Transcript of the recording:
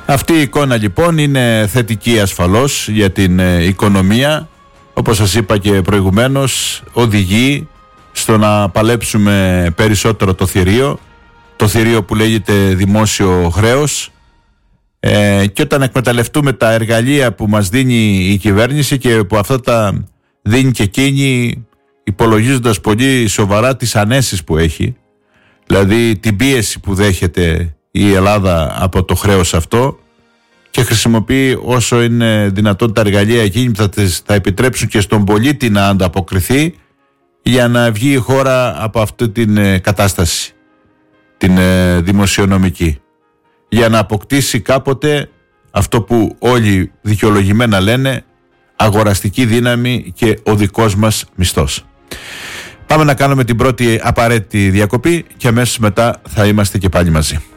Αυτή η εικόνα λοιπόν είναι θετική ασφαλώς για την οικονομία. Όπως σας είπα και προηγουμένως, οδηγεί στο να παλέψουμε περισσότερο το θηρίο που λέγεται δημόσιο χρέος, και όταν εκμεταλλευτούμε τα εργαλεία που μας δίνει η κυβέρνηση και που αυτά τα δίνει και εκείνη υπολογίζοντας πολύ σοβαρά τις ανέσεις που έχει, δηλαδή την πίεση που δέχεται η Ελλάδα από το χρέος αυτό, και χρησιμοποιεί όσο είναι δυνατόν τα εργαλεία εκείνη που θα επιτρέψουν και στον πολίτη να ανταποκριθεί για να βγει η χώρα από αυτή την κατάσταση, την δημοσιονομική, για να αποκτήσει κάποτε αυτό που όλοι δικαιολογημένα λένε, αγοραστική δύναμη και ο δικός μας μισθός. Πάμε να κάνουμε την πρώτη απαραίτητη διακοπή και αμέσως μετά θα είμαστε και πάλι μαζί.